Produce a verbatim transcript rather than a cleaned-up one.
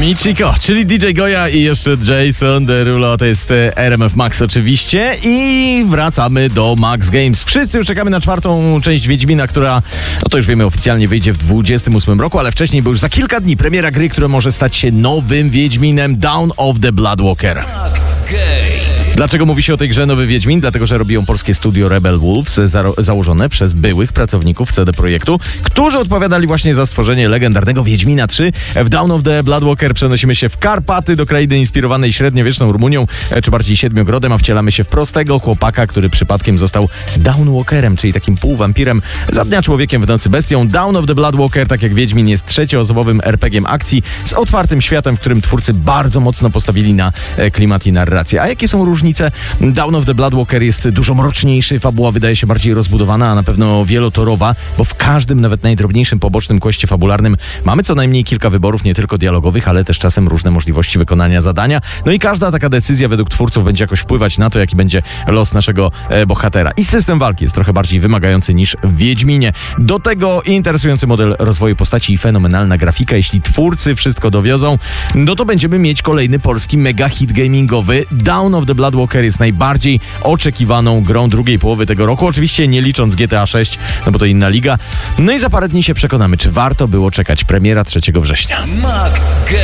Michiko, czyli D J Goja i jeszcze Jason Derulo, to jest R M F Max oczywiście i wracamy do Max Games. Wszyscy już czekamy na czwartą część Wiedźmina, która, no to już wiemy, oficjalnie wyjdzie w dwudziestym ósmym roku, ale wcześniej, bo już za kilka dni premiera gry, która może stać się nowym Wiedźminem, Dawn of the Bloodwalker. Max Games. Dlaczego mówi się o tej grze Nowy Wiedźmin? Dlatego, że robi ją polskie studio Rebel Wolves, za- założone przez byłych pracowników C D Projektu, którzy odpowiadali właśnie za stworzenie legendarnego Wiedźmina trzy. W Dawn of the Bloodwalker przenosimy się w Karpaty, do krainy inspirowanej średniowieczną Rumunią, czy bardziej Siedmiogrodem, a wcielamy się w prostego chłopaka, który przypadkiem został Dawnwalkerem, czyli takim półwampirem, za dnia człowiekiem, w nocy bestią. Dawn of the Bloodwalker, tak jak Wiedźmin, jest trzecioosobowym er pe gie em akcji z otwartym światem, w którym twórcy bardzo mocno postawili na klimat i narrację. A jakie są różnice? Dawn of the Bloodwalker jest dużo mroczniejszy, fabuła wydaje się bardziej rozbudowana, a na pewno wielotorowa, bo w każdym, nawet najdrobniejszym pobocznym questie fabularnym mamy co najmniej kilka wyborów, nie tylko dialogowych, ale też czasem różne możliwości wykonania zadania. No i każda taka decyzja według twórców będzie jakoś wpływać na to, jaki będzie los naszego e, bohatera. I system walki jest trochę bardziej wymagający niż w Wiedźminie. Do tego interesujący model rozwoju postaci i fenomenalna grafika. Jeśli twórcy wszystko dowiozą, no to będziemy mieć kolejny polski mega hit gamingowy. Dawn of the Bloodwalker jest najbardziej oczekiwaną grą drugiej połowy tego roku, oczywiście nie licząc G T A sześć, no bo to inna liga. No i za parę dni się przekonamy, czy warto było czekać. Premiera trzeciego września. Max